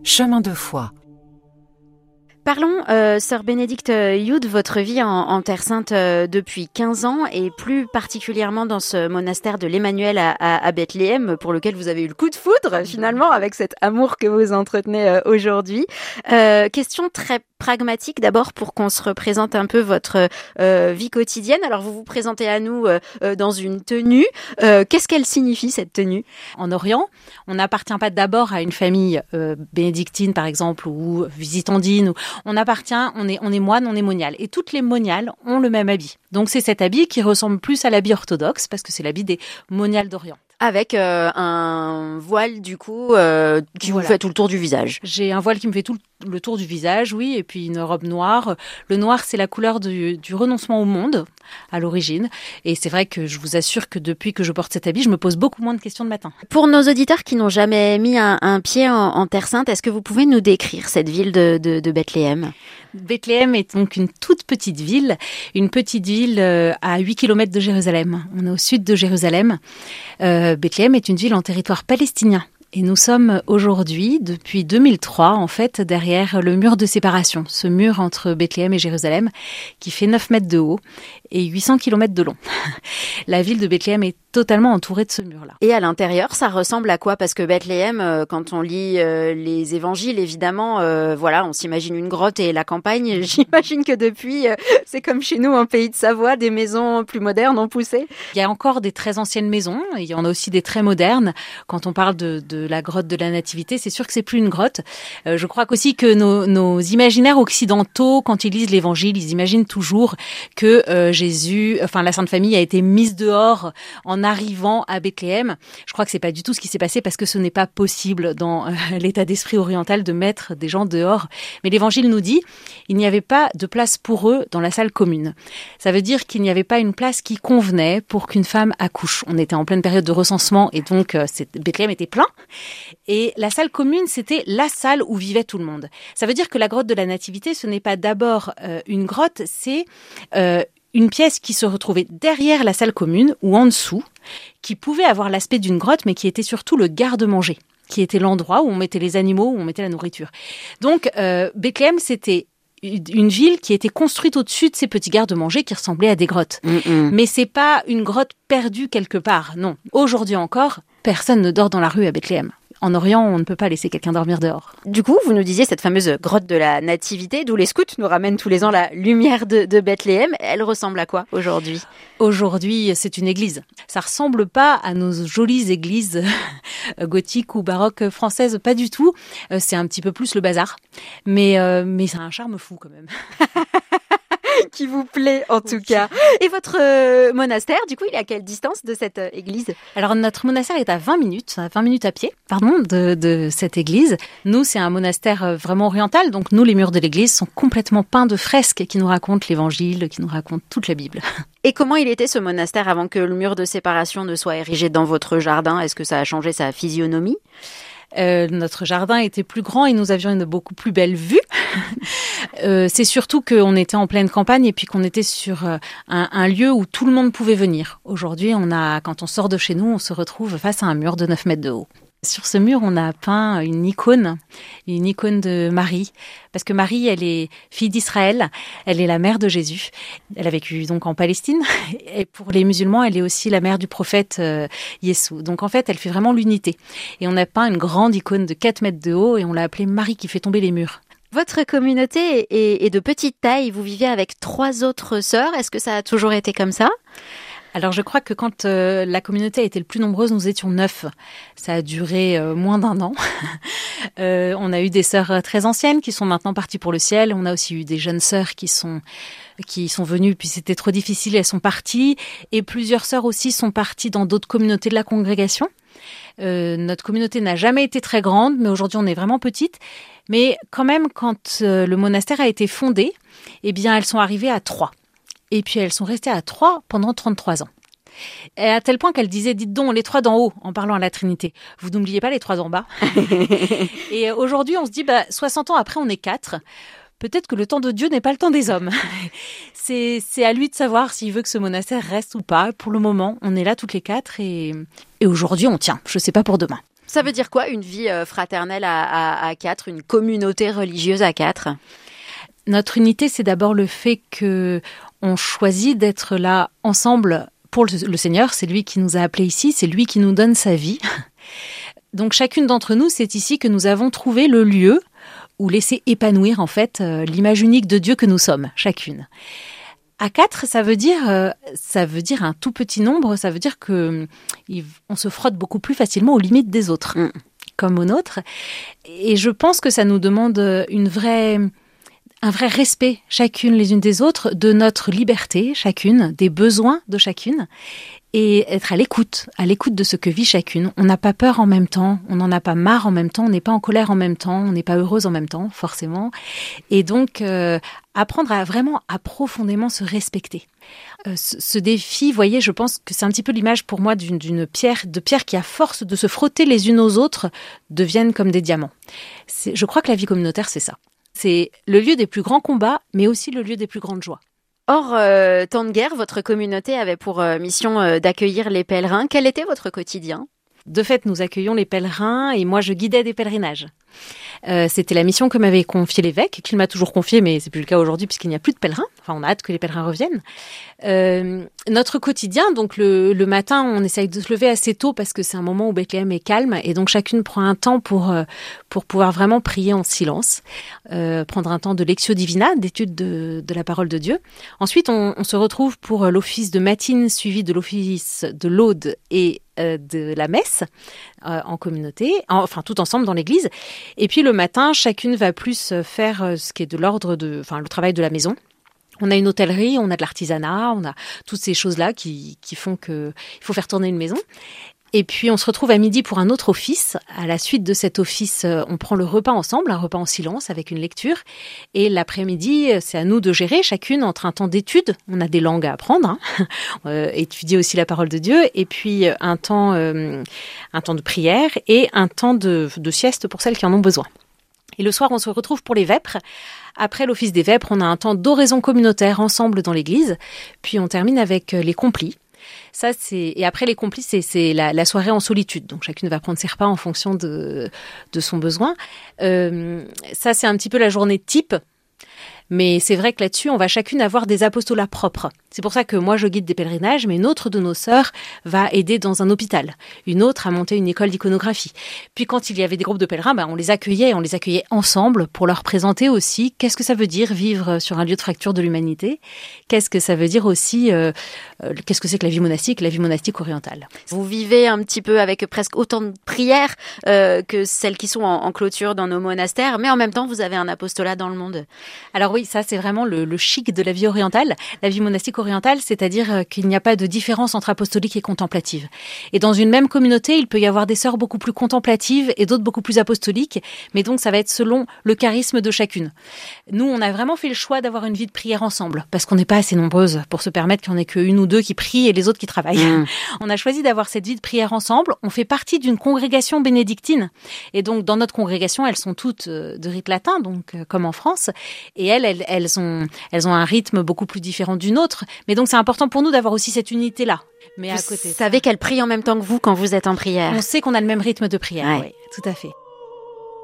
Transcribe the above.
chemin de foi. Parlons, sœur Bénédicte Youd, votre vie en Terre Sainte depuis 15 ans et plus particulièrement dans ce monastère de l'Emmanuel à Bethléem pour lequel vous avez eu le coup de foudre finalement avec cet amour que vous entretenez aujourd'hui. Question très pragmatique d'abord pour qu'on se représente un peu votre vie quotidienne. Alors vous vous présentez à nous dans une tenue. Qu'est-ce qu'elle signifie cette tenue ? En Orient, on n'appartient pas d'abord à une famille bénédictine par exemple ou visitandine. On est moine, on est monial. Et toutes les moniales ont le même habit. Donc c'est cet habit qui ressemble plus à l'habit orthodoxe parce que c'est l'habit des moniales d'Orient. Avec un voile du coup qui vous fait tout le tour du visage. J'ai un voile qui me fait tout le tour du visage, oui, et puis une robe noire. Le noir, c'est la couleur du renoncement au monde à l'origine. Et c'est vrai que je vous assure que depuis que je porte cet habit, je me pose beaucoup moins de questions le matin. Pour nos auditeurs qui n'ont jamais mis un pied en Terre Sainte, est-ce que vous pouvez nous décrire cette ville de Bethléem ? Bethléem est donc une toute petite ville à 8 km de Jérusalem. On est au sud de Jérusalem. Bethléem est une ville en territoire palestinien. Et nous sommes aujourd'hui, depuis 2003, en fait, derrière le mur de séparation. Ce mur entre Bethléem et Jérusalem, qui fait 9 mètres de haut et 800 km de long. La ville de Bethléem est totalement entourée de ce mur-là. Et à l'intérieur, ça ressemble à quoi ? Parce que Bethléem, quand on lit les évangiles, évidemment, on s'imagine une grotte et la campagne. J'imagine que depuis, c'est comme chez nous, en pays de Savoie, des maisons plus modernes ont poussé. Il y a encore des très anciennes maisons, il y en a aussi des très modernes. Quand on parle de la grotte de la Nativité, c'est sûr que c'est plus une grotte. Je crois qu'aussi que nos imaginaires occidentaux, quand ils lisent l'Évangile, ils imaginent toujours que la Sainte Famille a été mise dehors en arrivant à Bethléem. Je crois que c'est pas du tout ce qui s'est passé parce que ce n'est pas possible dans l'état d'esprit oriental de mettre des gens dehors. Mais l'Évangile nous dit, il n'y avait pas de place pour eux dans la salle commune. Ça veut dire qu'il n'y avait pas une place qui convenait pour qu'une femme accouche. On était en pleine période de recensement et donc Bethléem était plein. Et la salle commune, c'était la salle où vivait tout le monde. Ça veut dire que la grotte de la Nativité, ce n'est pas d'abord une grotte, c'est une pièce qui se retrouvait derrière la salle commune ou en dessous, qui pouvait avoir l'aspect d'une grotte, mais qui était surtout le garde-manger, qui était l'endroit où on mettait les animaux, où on mettait la nourriture. Donc, Bethléem, c'était une ville qui était construite au-dessus de ces petits garde-manger qui ressemblaient à des grottes. Mais c'est pas une grotte perdue quelque part, non. Aujourd'hui encore, personne ne dort dans la rue à Bethléem. En Orient, on ne peut pas laisser quelqu'un dormir dehors. Du coup, vous nous disiez cette fameuse grotte de la Nativité, d'où les scouts nous ramènent tous les ans la lumière de Bethléem. Elle ressemble à quoi aujourd'hui ? Aujourd'hui, c'est une église. Ça ressemble pas à nos jolies églises gothiques ou baroques françaises, pas du tout. C'est un petit peu plus le bazar. Mais ça a un charme fou quand même. Qui vous plaît en tout cas. Et votre monastère, du coup, il est à quelle distance de cette église ? Alors notre monastère est à 20 minutes à pied, de cette église. Nous, c'est un monastère vraiment oriental, donc nous, les murs de l'église sont complètement peints de fresques qui nous racontent l'évangile, qui nous racontent toute la Bible. Et comment il était ce monastère avant que le mur de séparation ne soit érigé dans votre jardin ? Est-ce que ça a changé sa physionomie ? Notre jardin était plus grand et nous avions une beaucoup plus belle vue. C'est surtout qu'on était en pleine campagne et puis qu'on était sur un lieu où tout le monde pouvait venir. Aujourd'hui, quand on sort de chez nous, on se retrouve face à un mur de 9 mètres de haut. Sur ce mur, on a peint une icône de Marie, parce que Marie, elle est fille d'Israël, elle est la mère de Jésus. Elle a vécu donc en Palestine, et pour les musulmans, elle est aussi la mère du prophète Yessou. Donc en fait, elle fait vraiment l'unité. Et on a peint une grande icône de 4 mètres de haut, et on l'a appelée Marie qui fait tomber les murs. Votre communauté est de petite taille, vous vivez avec 3 autres sœurs, est-ce que ça a toujours été comme ça ? Alors je crois que quand la communauté a été le plus nombreuse, nous étions 9. Ça a duré moins d'1 an. On a eu des sœurs très anciennes qui sont maintenant parties pour le ciel. On a aussi eu des jeunes sœurs qui sont venues, puis c'était trop difficile, elles sont parties. Et plusieurs sœurs aussi sont parties dans d'autres communautés de la congrégation. Notre communauté n'a jamais été très grande, mais aujourd'hui on est vraiment petite. Mais quand même, quand le monastère a été fondé, eh bien elles sont arrivées à 3. Et puis elles sont restées à 3 pendant 33 ans. Et à tel point qu'elle disait, dites donc, les 3 d'en haut, en parlant à la Trinité. Vous n'oubliez pas les 3 d'en bas. Et aujourd'hui, on se dit, 60 ans après, on est 4. Peut-être que le temps de Dieu n'est pas le temps des hommes. C'est à lui de savoir s'il veut que ce monastère reste ou pas. Pour le moment, on est là toutes les 4 et aujourd'hui, on tient. Je ne sais pas pour demain. Ça veut dire quoi, une vie fraternelle à quatre, une communauté religieuse à quatre? Notre unité, c'est d'abord le fait que on choisit d'être là ensemble pour le Seigneur. C'est lui qui nous a appelés ici, c'est lui qui nous donne sa vie. Donc chacune d'entre nous, c'est ici que nous avons trouvé le lieu où laisser épanouir en fait l'image unique de Dieu que nous sommes, chacune. À 4, ça veut dire un tout petit nombre, ça veut dire que on se frotte beaucoup plus facilement aux limites des autres, comme aux nôtres. Et je pense que ça nous demande un vrai respect, chacune les unes des autres, de notre liberté, chacune, des besoins de chacune, et être à l'écoute de ce que vit chacune. On n'a pas peur en même temps, on n'en a pas marre en même temps, on n'est pas en colère en même temps, on n'est pas heureuse en même temps, forcément. Et donc, apprendre à profondément se respecter. Ce défi, vous voyez, je pense que c'est un petit peu l'image pour moi de pierre qui, à force de se frotter les unes aux autres, deviennent comme des diamants. Je crois que la vie communautaire, c'est ça. C'est le lieu des plus grands combats, mais aussi le lieu des plus grandes joies. Hors temps de guerre, votre communauté avait pour mission d'accueillir les pèlerins. Quel était votre quotidien? De fait, nous accueillons les pèlerins et moi, je guidais des pèlerinages. C'était la mission que m'avait confiée l'évêque, qu'il m'a toujours confiée, mais c'est plus le cas aujourd'hui puisqu'il n'y a plus de pèlerins. Enfin, on a hâte que les pèlerins reviennent. Notre quotidien, donc le matin, on essaye de se lever assez tôt parce que c'est un moment où Bethléem est calme et donc chacune prend un temps pour pouvoir vraiment prier en silence, prendre un temps de lectio divina, d'étude de la parole de Dieu. Ensuite, on se retrouve pour l'office de matine suivi de l'office de laude et de la messe en communauté, enfin tout ensemble dans l'église. Et puis le matin, chacune va plus faire ce qui est de l'ordre le travail de la maison. On a une hôtellerie, on a de l'artisanat, on a toutes ces choses-là qui font que il faut faire tourner une maison. Et puis on se retrouve à midi pour un autre office. À la suite de cet office, on prend le repas ensemble, un repas en silence avec une lecture. Et l'après-midi, c'est à nous de gérer chacune entre un temps d'étude, on a des langues à apprendre, étudier aussi la parole de Dieu, et puis un temps de prière et un temps de sieste pour celles qui en ont besoin. Et le soir, on se retrouve pour les vêpres. Après l'office des vêpres, on a un temps d'oraison communautaire ensemble dans l'église. Puis on termine avec les complis. Et après les complis, c'est la soirée en solitude. Donc chacune va prendre ses repas en fonction de son besoin. Ça, c'est un petit peu la journée type. Mais c'est vrai que là-dessus, on va chacune avoir des apostolats propres. C'est pour ça que moi, je guide des pèlerinages, mais une autre de nos sœurs va aider dans un hôpital. Une autre a monté une école d'iconographie. Puis quand il y avait des groupes de pèlerins, on les accueillait ensemble pour leur présenter aussi qu'est-ce que ça veut dire vivre sur un lieu de fracture de l'humanité. Qu'est-ce que ça veut dire aussi, qu'est-ce que c'est que la vie monastique orientale. Vous vivez un petit peu avec presque autant de prières que celles qui sont en clôture dans nos monastères, mais en même temps, vous avez un apostolat dans le monde. Alors oui, ça c'est vraiment le chic de la vie orientale, la vie monastique orientale, c'est-à-dire qu'il n'y a pas de différence entre apostolique et contemplative. Et dans une même communauté, il peut y avoir des sœurs beaucoup plus contemplatives et d'autres beaucoup plus apostoliques, mais donc ça va être selon le charisme de chacune. Nous, on a vraiment fait le choix d'avoir une vie de prière ensemble, parce qu'on n'est pas assez nombreuses pour se permettre qu'il n'y en ait qu'une ou deux qui prient et les autres qui travaillent. On a choisi d'avoir cette vie de prière ensemble. On fait partie d'une congrégation bénédictine. Et donc, dans notre congrégation, elles sont toutes de rite latin, donc comme en France. Et elles ont un rythme beaucoup plus différent d'une autre. Mais donc, c'est important pour nous d'avoir aussi cette unité-là. Mais à côté. Vous savez qu'elles prient en même temps que vous quand vous êtes en prière. On sait qu'on a le même rythme de prière, oui, tout à fait.